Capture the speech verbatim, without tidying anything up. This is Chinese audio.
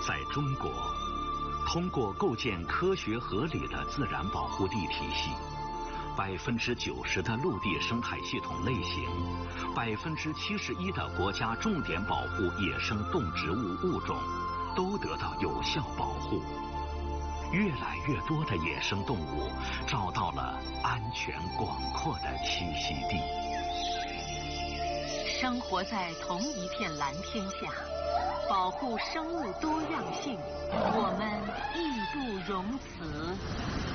在中国，通过构建科学合理的自然保护地体系，百分之九十的陆地生态系统类型，百分之七十一的国家重点保护野生动植物物种，都得到有效保护。越来越多的野生动物找到了安全广阔的栖息地。 生活在同一片蓝天下，保护生物多样性，我们义不容辞。